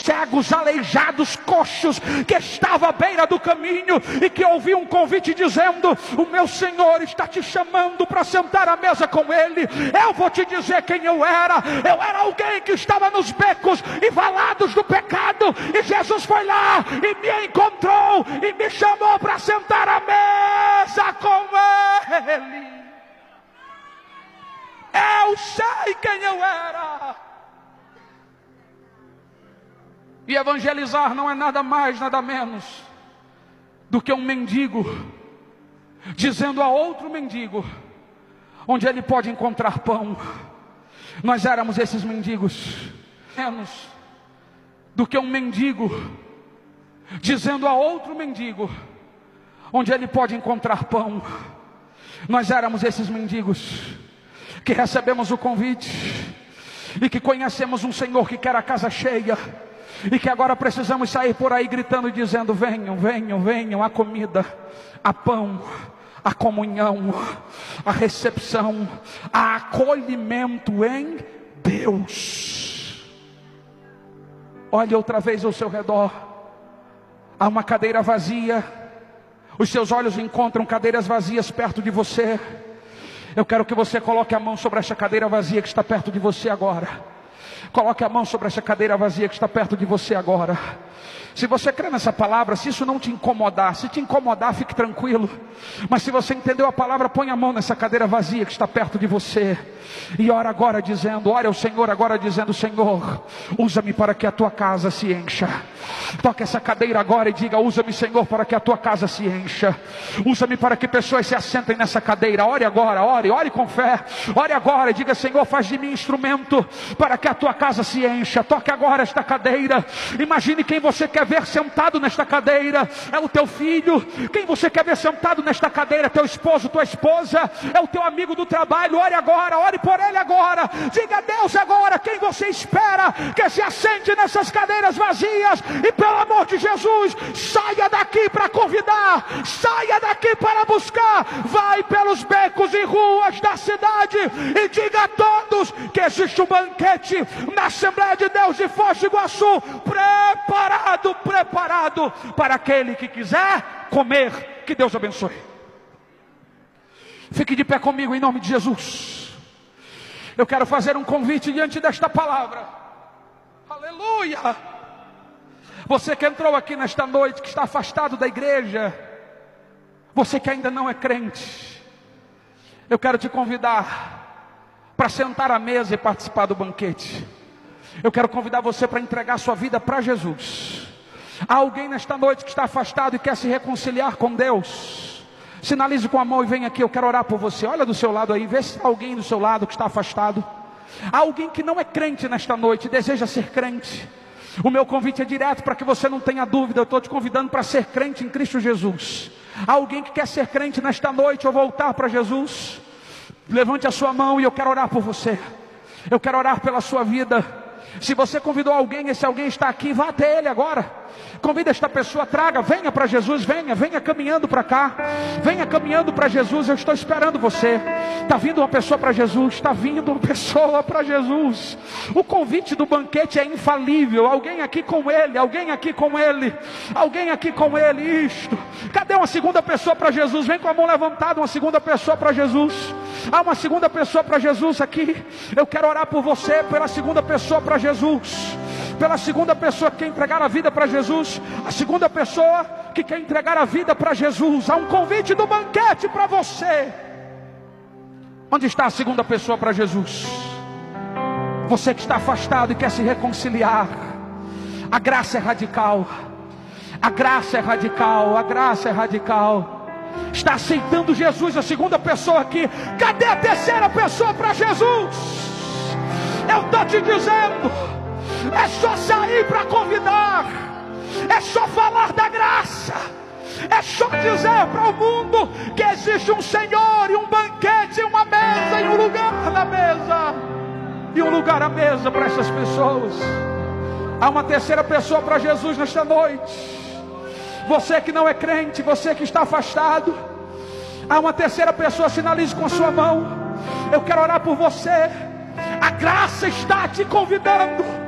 cegos, aleijados, coxos, que estava à beira do caminho e que ouviu um convite dizendo: o meu Senhor está te chamando para sentar à mesa com Ele. Eu vou te dizer quem eu era alguém que estava nos becos e valados do pecado, e Jesus foi lá e me encontrou e me chamou para sentar à mesa com Ele. Eu sei quem eu era. E evangelizar não é nada mais, nada menos do que um mendigo dizendo a outro mendigo onde ele pode encontrar pão. Nós éramos esses mendigos. Menos do que um mendigo dizendo a outro mendigo onde ele pode encontrar pão. Nós éramos esses mendigos que recebemos o convite e que conhecemos um Senhor que quer a casa cheia, e que agora precisamos sair por aí gritando e dizendo: venham, venham, venham, a comida, a pão, a comunhão, a recepção, a acolhimento em Deus. Olhe outra vez ao seu redor. Há uma cadeira vazia. Os seus olhos encontram cadeiras vazias perto de você. Eu quero que você coloque a mão sobre essa cadeira vazia que está perto de você agora. Coloque a mão sobre essa cadeira vazia que está perto de você agora. Se você crê nessa palavra, se isso não te incomodar, se te incomodar, fique tranquilo. Mas se você entendeu a palavra, põe a mão nessa cadeira vazia que está perto de você. E ora agora dizendo, ore ao Senhor agora dizendo: Senhor, usa-me para que a tua casa se encha. Toque essa cadeira agora e diga: usa-me, Senhor, para que a tua casa se encha. Usa-me para que pessoas se assentem nessa cadeira. Ore agora, ore com fé. Ore agora e diga: Senhor, faz de mim instrumento para que a tua casa se encha. Toque agora esta cadeira. Imagine quem você quer ver sentado nesta cadeira. É o teu filho. Quem você quer ver sentado nesta cadeira? É teu esposo, tua esposa. É o teu amigo do trabalho. Ore agora, ore por ele agora. Diga a Deus agora quem você espera que se assente nessas cadeiras vazias. E pelo amor de Jesus, saia daqui para convidar, saia daqui para buscar. Vai pelos becos e ruas da cidade e diga a todos que existe um banquete na Assembleia de Deus de Foz do Iguaçu, preparado para aquele que quiser comer. Que Deus abençoe. Fique de pé comigo em nome de Jesus. Eu quero fazer um convite diante desta palavra. Aleluia! Você que entrou aqui nesta noite, que está afastado da igreja, você que ainda não é crente, eu quero te convidar para sentar à mesa e participar do banquete. Eu quero convidar você para entregar sua vida para Jesus. Há alguém nesta noite que está afastado e quer se reconciliar com Deus? Sinalize com a mão e vem aqui, eu quero orar por você. Olha do seu lado aí, vê se há alguém do seu lado que está afastado. Há alguém que não é crente nesta noite e deseja ser crente. O meu convite é direto para que você não tenha dúvida. Eu estou te convidando para ser crente em Cristo Jesus. Há alguém que quer ser crente nesta noite ou voltar para Jesus? Levante a sua mão e eu quero orar por você. Eu quero orar pela sua vida. Se você convidou alguém, esse alguém está aqui, vá até ele agora. Convida esta pessoa, traga, venha para Jesus, venha caminhando para cá. Venha caminhando para Jesus, eu estou esperando você. Está vindo uma pessoa para Jesus, está vindo uma pessoa para Jesus. O convite do banquete é infalível. Alguém aqui com ele, alguém aqui com ele, alguém aqui com ele. Isto. Cadê uma segunda pessoa para Jesus? Vem com a mão levantada, uma segunda pessoa para Jesus. Há uma segunda pessoa para Jesus aqui. Eu quero orar por você, pela segunda pessoa para Jesus. Pela segunda pessoa que quer entregar a vida para Jesus. A segunda pessoa que quer entregar a vida para Jesus. Há um convite do banquete para você. Onde está a segunda pessoa para Jesus? Você que está afastado e quer se reconciliar. A graça é radical. A graça é radical. A graça é radical. Está aceitando Jesus, a segunda pessoa aqui. Cadê a terceira pessoa para Jesus? Eu estou te dizendo, é só sair para convidar, é só falar da graça, é só dizer para o mundo que existe um Senhor e um banquete, e uma mesa, e um lugar na mesa, e um lugar à mesa para essas pessoas. Há uma terceira pessoa para Jesus nesta noite. Você que não é crente, você que está afastado, há uma terceira pessoa, sinalize com a sua mão. Eu quero orar por você. A graça está te convidando.